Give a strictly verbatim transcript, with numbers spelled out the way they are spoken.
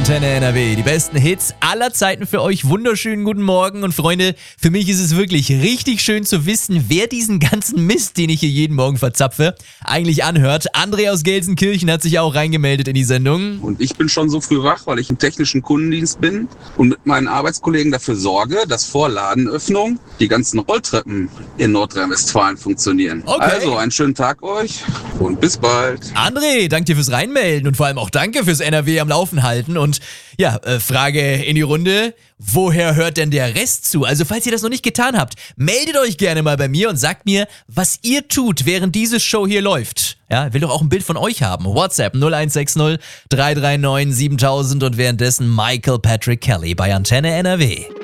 Antenne N R W. Die besten Hits aller Zeiten für euch. Wunderschönen guten Morgen. Und Freunde, für mich ist es wirklich richtig schön zu wissen, wer diesen ganzen Mist, den ich hier jeden Morgen verzapfe, eigentlich anhört. André aus Gelsenkirchen hat sich auch reingemeldet in die Sendung. Und ich bin schon so früh wach, weil ich im technischen Kundendienst bin und mit meinen Arbeitskollegen dafür sorge, dass vor Ladenöffnung die ganzen Rolltreppen in Nordrhein-Westfalen funktionieren. Okay. Also einen schönen Tag euch und bis bald. André, danke dir fürs Reinmelden und vor allem auch danke fürs N R W am Laufen halten. Und ja, äh, Frage in die Runde, woher hört denn der Rest zu? Also falls ihr das noch nicht getan habt, meldet euch gerne mal bei mir und sagt mir, was ihr tut, während diese Show hier läuft. Ja, will doch auch ein Bild von euch haben. WhatsApp null eins sechs null drei drei neun siebentausend und währenddessen Michael Patrick Kelly bei Antenne N R W.